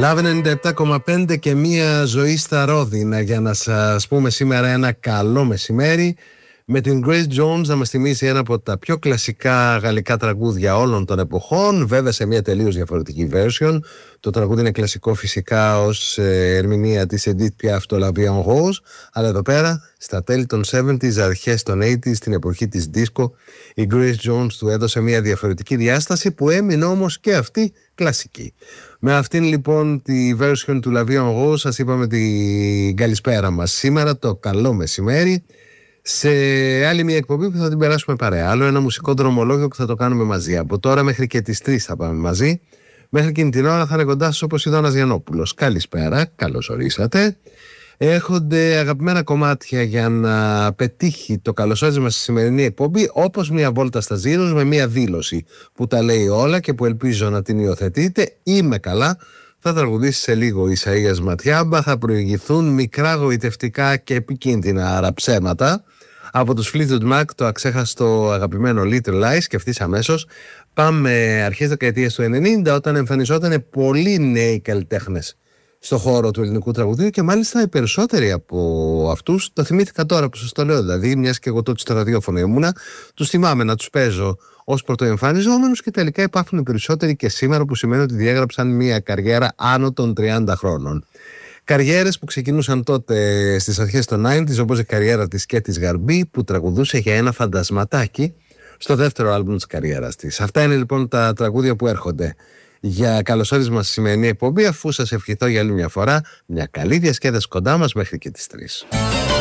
Λάβε 97,5 και μία ζωή στα ρόδινα για να σας πούμε σήμερα ένα καλό μεσημέρι με την Grace Jones να μας θυμίσει ένα από τα πιο κλασικά γαλλικά τραγούδια όλων των εποχών, βέβαια σε μια τελείως διαφορετική version. Το τραγούδι είναι κλασικό φυσικά ως ερμηνεία της Edith Piaf, το La Vie en Rose, αλλά εδώ πέρα στα τέλη των 70s, αρχές των 80s, στην εποχή της disco, η Grace Jones του έδωσε μια διαφορετική διάσταση που έμεινε όμως και αυτή κλασική. Με αυτήν λοιπόν τη version του La Vie en Rose σας είπαμε την καλησπέρα μας σήμερα, το καλό μεσημέρι, σε άλλη μια εκπομπή που θα την περάσουμε παρέα. Άλλο ένα μουσικό δρομολόγιο που θα το κάνουμε μαζί. Από τώρα μέχρι και τις 3 θα πάμε μαζί. Μέχρι εκείνη την ώρα θα είναι κοντά σας ο Ποσειδώνας Γιαννόπουλος. Καλησπέρα, καλώς ορίσατε. Έχονται αγαπημένα κομμάτια για να πετύχει το καλωσόρισμα στη σημερινή εκπομπή, όπως μια βόλτα στα Zeros με μια δήλωση που τα λέει όλα και που ελπίζω να την υιοθετείτε. Είμαι καλά. Θα τραγουδήσει σε λίγο η Ισαΐας Ματιάμπα, θα προηγηθούν μικρά γοητευτικά και επικίνδυνα αραψέματα από τους Fleetwood Mac, το αξέχαστο αγαπημένο Little Lies, και ευθύς αμέσως πάμε αρχές δεκαετίας του 90, όταν εμφανιζόταν πολλοί νέοι καλλιτέχνες στο χώρο του ελληνικού τραγουδίου και μάλιστα οι περισσότεροι από αυτούς, το θυμήθηκα τώρα που σας το λέω, δηλαδή μιας και εγώ τότε στο ραδιόφωνο ήμουνα, τους θυμάμαι να τους παίζω ως πρωτοεμφανιζόμενους και τελικά υπάρχουν οι περισσότεροι και σήμερα, που σημαίνει ότι διέγραψαν μια καριέρα άνω των 30 χρόνων. Καριέρες που ξεκινούσαν τότε στις αρχές των 90s, όπως η καριέρα της Κέτης Γαρμπή, που τραγουδούσε για ένα φαντασματάκι στο δεύτερο άλμπουμ της καριέρας της. Αυτά είναι λοιπόν τα τραγούδια που έρχονται για καλωσόρισμα στη σημερινή εκπομπή, αφού σας ευχηθώ για άλλη μια φορά μια καλή διασκέδαση κοντά μας μέχρι και τις 3.